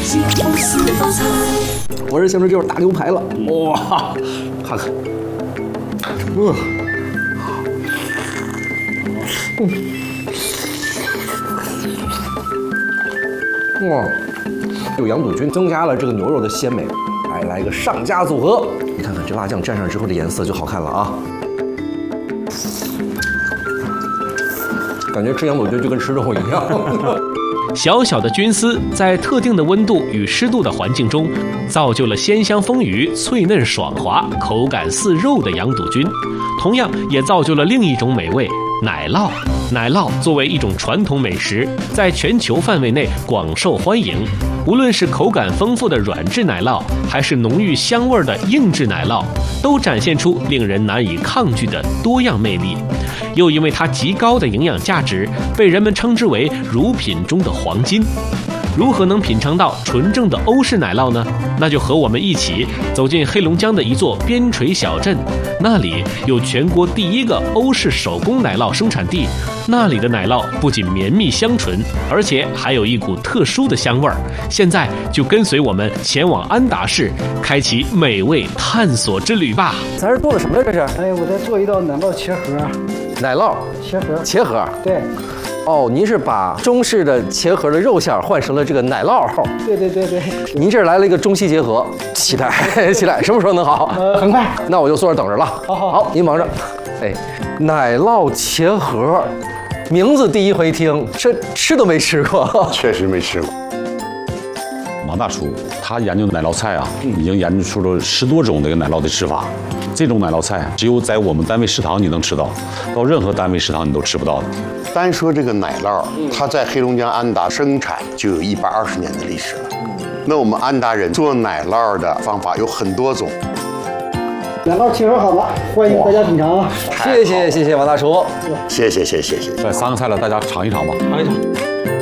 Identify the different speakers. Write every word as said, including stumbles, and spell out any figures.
Speaker 1: 幸福四道菜。
Speaker 2: 我这现在就是大牛排了，哇，看看，嗯，嗯，哇，有羊肚菌增加了这个牛肉的鲜美，来来一个上佳组合。你看看这辣酱蘸上之后的颜色就好看了啊。 感觉吃羊肚菌就跟吃肉一样。
Speaker 3: 小小的菌丝在特定的温度与湿度的环境中，造就了鲜香丰腴、脆嫩爽滑、口感似肉的羊肚菌，同样也造就了另一种美味——奶酪。奶酪作为一种传统美食，在全球范围内广受欢迎。无论是口感丰富的软质奶酪，还是浓郁香味的硬质奶酪，都展现出令人难以抗拒的多样魅力。 又因为它极高的营养价值，被人们称之为乳品中的黄金。如何能品尝到纯正的欧式奶酪呢？那就和我们一起走进黑龙江的一座边陲小镇，那里有全国第一个欧式手工奶酪生产地。那里的奶酪不仅绵密香醇，而且还有一股特殊的香味儿。现在就跟随我们前往安达市，开启美味探索之旅吧！
Speaker 2: 咱这做的什么呀？这是？
Speaker 4: 哎，我在做一道奶酪切盒。
Speaker 2: 奶酪
Speaker 4: 切盒，
Speaker 2: 切盒，
Speaker 4: 对，
Speaker 2: 哦，您是把中式的切盒的肉馅儿换成了这个奶酪，
Speaker 4: 对对对对，
Speaker 2: 您这儿来了一个中西结合，期待期待，什么时候能好？
Speaker 4: 呃，很快，
Speaker 2: 那我就坐这等着了。
Speaker 4: 好好
Speaker 2: 好，您忙着。哎，奶酪切盒，名字第一回听，这吃都没吃过，
Speaker 5: 确实没吃过。
Speaker 6: 王大厨他研究奶酪菜啊，已经研究出了十多种这个奶酪的吃法。这种奶酪菜只有在我们单位食堂你能吃到，到任何单位食堂你都吃不到的。
Speaker 5: 单说这个奶酪，它在黑龙江安达生产就有一百二十年的历史了。那我们安达人做奶酪的方法有很多种。
Speaker 4: 奶酪切盒好了，欢迎大家品尝啊！
Speaker 2: 谢谢谢谢王大厨，
Speaker 5: 谢谢谢谢谢谢。
Speaker 6: 这三个菜了，大家尝一尝吧。
Speaker 2: 尝一尝。